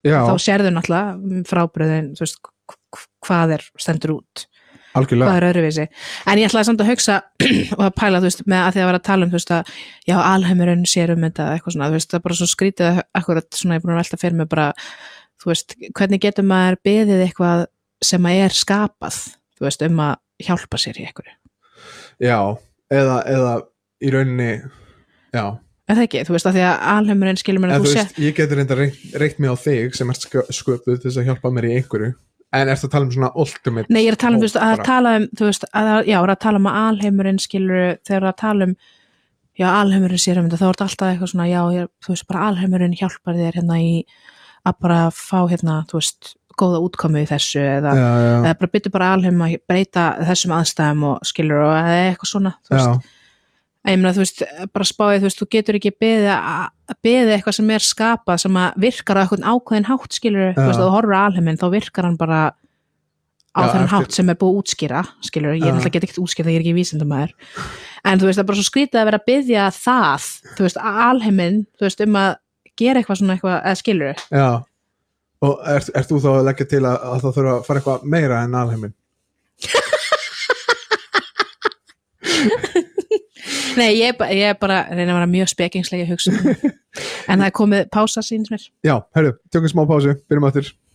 þá sérðu náttúrulega frábröðin, þú veist, hvað stendur út algjörlega. Hvað öðruvísi, en ég ætlaði samt að hugsa og að pæla, þú veist, með að því að vera að tala þú veist, að já, alheimurinn sér þetta eitthvað svona, þú veist, það er bara svo skrítið akkurat svona, ég er búin að velta fyrir mig bara þú veist, hvernig getur maður beðið eitthvað sem að er skapað þú veist, að hjálpa sér í einhverju Já, eða í rauninni já það ekki, þú veist, að því að alheimurinn skilur mér að þú veist, ég getur reynda reynt mig á þig sem ert sköpuð til þess að hjálpa mér í einhverju en ertu að tala svona ultimate Nei, ég er að tala þú veist, að tala þú veist, að tala að alheimurinn skilur þegar að tala já, alheimurinn sér þetta, þá er þetta alltaf eitthvað svona, já, þú veist, bara alheimurinn hjálpar þér hérna í að bara fá hérna, þú veist, góða útkomu í þessu eða bara byrju bara alheim að breyta þessum aðstæðum og skilur og eitthvað svona, þú veist ég meina, þú veist, bara spáðið, þú veist, þú getur ekki beðið eitthvað sem er skapað sem að virkar á eitthvað ákveðin hátt skilur, þú veist, þú horfir á alheiminn þá virkar hann bara á þennan hátt sem er búið að útskýra, skilur ég náttúrulega get ekkert útskýrt, ég er ekki vísindamaður en þú veist, það er bara svo skrítið að vera að biðja það, þú veist, alheiminn þú veist, að gera eitthvað svona eitthvað eða skilur. Já, og ert þú þá að leggja til að það þurfa að fara eitthvað meira en alheiminn? Nei, ég er bara að reyna að vera mjög spekingslega hugsun en það er komið pása síns mér. Já, herru, tökum smá pásu, byrjum aftur.